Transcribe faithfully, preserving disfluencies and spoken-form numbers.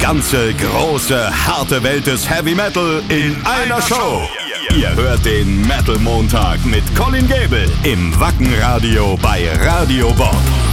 ganze große, harte Welt des Heavy Metal in einer Show. Ihr hört den Metal Montag mit Colin Gable im Wacken Radio bei Radio Bob.